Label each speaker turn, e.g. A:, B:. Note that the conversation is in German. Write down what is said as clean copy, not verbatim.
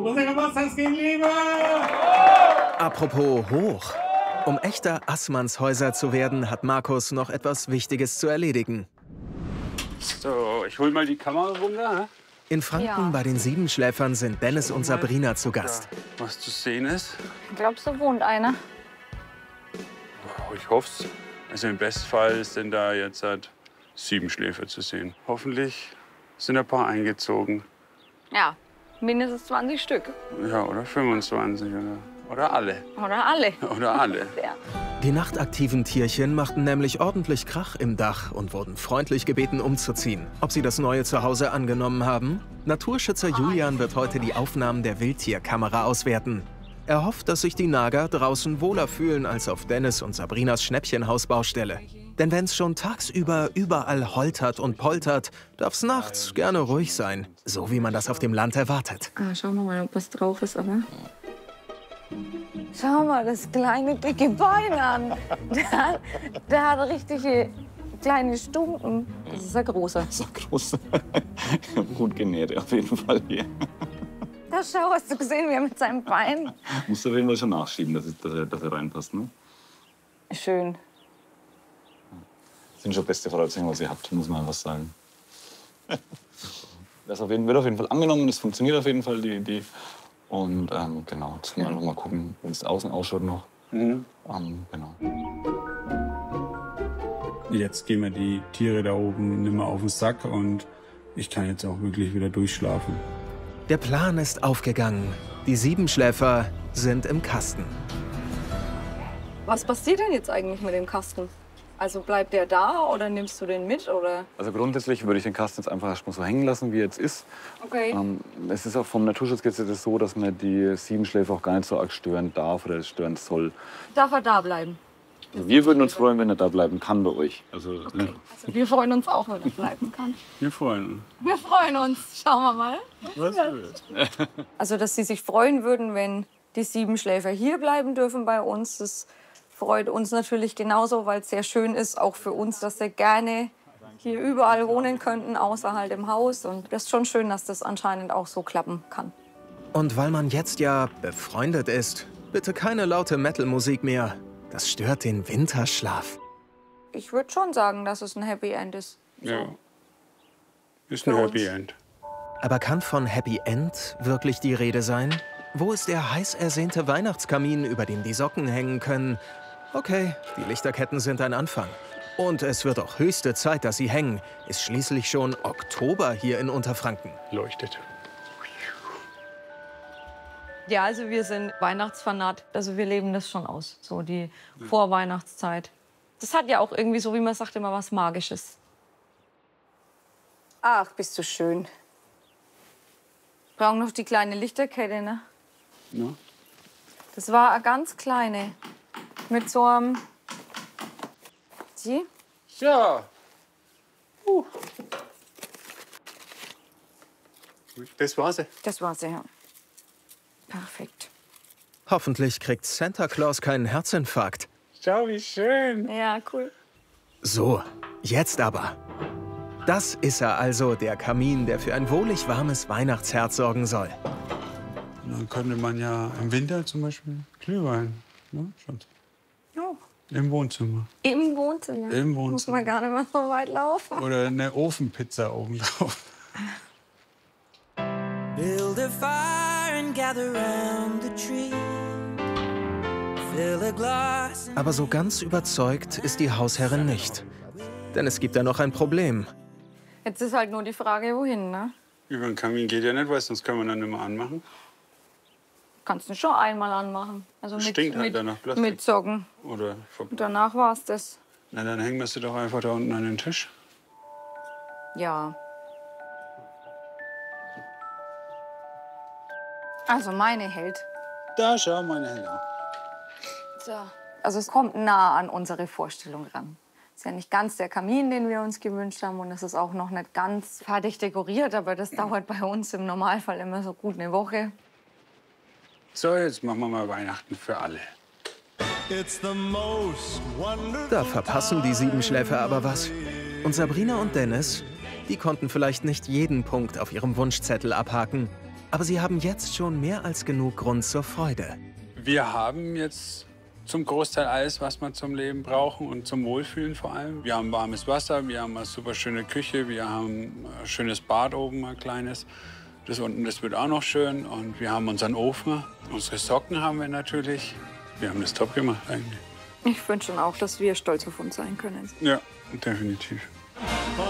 A: Unsere Wasser gehen lieber!
B: Apropos hoch. Um echter Assmannshäuser zu werden, hat Markus noch etwas Wichtiges zu erledigen.
A: So, ich hol mal die Kamera runter.
B: In Franken bei den Siebenschläfern sind Dennis und Sabrina zu Gast.
A: Was zu sehen ist.
C: Glaubst du, wohnt einer?
A: Oh, ich hoff's. Also im Bestfall sind da jetzt halt 7 Schläfer zu sehen. Hoffentlich sind ein paar eingezogen.
C: Ja, mindestens 20 Stück.
A: Ja, oder 25 oder alle.
C: Oder alle.
A: Oder alle.
C: Ja.
B: Die nachtaktiven Tierchen machten nämlich ordentlich Krach im Dach und wurden freundlich gebeten, umzuziehen. Ob sie das neue Zuhause angenommen haben? Naturschützer Julian wird heute die Aufnahmen der Wildtierkamera auswerten. Er hofft, dass sich die Nager draußen wohler fühlen als auf Dennis und Sabrinas Schnäppchenhausbaustelle. Denn wenn es schon tagsüber überall holtert und poltert, darf's nachts gerne ruhig sein. So wie man das auf dem Land erwartet.
C: Schauen wir mal, ob was drauf ist, aber... Schau mal das kleine, dicke Bein an. Der hat richtige kleine Stumpen. Das ist ein großer.
D: Das ist ein großer. Gut genährt auf jeden Fall hier.
C: Da schau, hast du gesehen, wie er mit seinem Bein...
D: Musst du auf jeden Fall schon nachschieben, dass er reinpasst, ne?
C: Schön.
D: Das sind schon beste Voraussetzungen, was ihr habt, muss man was sagen. Das wird auf jeden Fall angenommen, das funktioniert auf jeden Fall, die Idee. Und genau, jetzt können wir einfach mal gucken, wie es außen ausschaut noch. Genau.
A: Jetzt gehen wir die Tiere da oben nicht mehr auf den Sack und ich kann jetzt auch wirklich wieder durchschlafen.
B: Der Plan ist aufgegangen. Die Siebenschläfer sind im Kasten.
C: Was passiert denn jetzt eigentlich mit dem Kasten? Also bleibt der da oder nimmst du den mit? Oder?
D: Also grundsätzlich würde ich den Kasten jetzt einfach erstmal so hängen lassen, wie er jetzt ist.
C: Okay.
D: Es ist auch vom Naturschutzgesetz so, dass man die Siebenschläfer auch gar nicht so arg stören darf oder stören soll.
C: Darf er da bleiben?
D: Also wir würden uns freuen, wenn er da bleiben kann bei euch. Also,
C: Okay. Also wir freuen uns auch, wenn er bleiben kann.
A: Wir freuen uns.
C: Wir freuen uns. Schauen wir mal.
A: Was wird?
C: Also, dass sie sich freuen würden, wenn die Siebenschläfer hier bleiben dürfen bei uns. Das freut uns natürlich genauso, weil es sehr schön ist, auch für uns, dass sie gerne hier überall wohnen könnten, außer halt im Haus. Und das ist schon schön, dass das anscheinend auch so klappen kann.
B: Und weil man jetzt ja befreundet ist, bitte keine laute Metal-Musik mehr. Das stört den Winterschlaf.
C: Ich würde schon sagen, dass es ein Happy End ist.
A: Ja. Ist ein Happy End.
B: Aber kann von Happy End wirklich die Rede sein? Wo ist der heiß ersehnte Weihnachtskamin, über dem die Socken hängen können? Okay, die Lichterketten sind ein Anfang. Und es wird auch höchste Zeit, dass sie hängen. Ist schließlich schon Oktober hier in Unterfranken.
A: Leuchtet.
C: Ja, also wir sind Weihnachtsfanat. Also wir leben das schon aus, so die Vorweihnachtszeit. Das hat ja auch irgendwie so, wie man sagt, immer was Magisches. Ach, bist du schön. Brauchen noch die kleine Lichterkette, ne?
A: Ja.
C: Das war eine ganz kleine. Mit so einem... Sie?
A: Ja. Das war sie.
C: Das war sie, ja. Perfekt.
B: Hoffentlich kriegt Santa Claus keinen Herzinfarkt.
A: Schau, wie schön.
C: Ja, cool.
B: So, jetzt aber. Das ist er also, der Kamin, der für ein wohlig warmes Weihnachtsherz sorgen soll.
A: Dann könnte man ja im Winter zum Beispiel Glühwein. Ne? Schatz?
C: Oh.
A: Im Wohnzimmer.
C: Im Wohnzimmer.
A: Im
C: Muss
A: Wohnzimmer.
C: man gar nicht mehr so weit laufen.
A: Oder eine Ofenpizza oben drauf.
E: Build a fire and gather round the tree. Fill a glass and
B: Aber so ganz überzeugt ist die Hausherrin nicht. Denn es gibt da noch ein Problem.
C: Jetzt ist halt nur die Frage, wohin, ne?
A: Über den Kamin geht ja nicht, weil sonst können wir dann nicht mehr anmachen.
C: Kannst du schon einmal anmachen. Also
A: Stinkt halt danach Plastik.
C: mit Socken.
A: Oder
C: Und danach war's das.
A: na, dann hängen wir sie doch einfach da unten an den Tisch.
C: Ja. Also meine hält.
A: Da, schau, meine Hände.
C: So. Also es kommt nah an unsere Vorstellung ran. Ist ja nicht ganz der Kamin, den wir uns gewünscht haben. Und es ist auch noch nicht ganz fertig dekoriert. Aber das dauert bei uns im Normalfall immer so gut eine Woche.
A: So, jetzt machen wir mal Weihnachten für alle.
B: Da verpassen die Siebenschläfer aber was. Und Sabrina und Dennis, die konnten vielleicht nicht jeden Punkt auf ihrem Wunschzettel abhaken. Aber sie haben jetzt schon mehr als genug Grund zur Freude.
A: Wir haben jetzt zum Großteil alles, was wir zum Leben brauchen und zum Wohlfühlen vor allem. Wir haben warmes Wasser, wir haben eine super schöne Küche, wir haben ein schönes Bad oben, ein kleines. Das unten, das wird auch noch schön. Und wir haben unseren Ofen, unsere Socken haben wir natürlich. Wir haben das top gemacht eigentlich.
C: Ich finde schon auch, dass wir stolz auf uns sein können.
A: Ja, definitiv.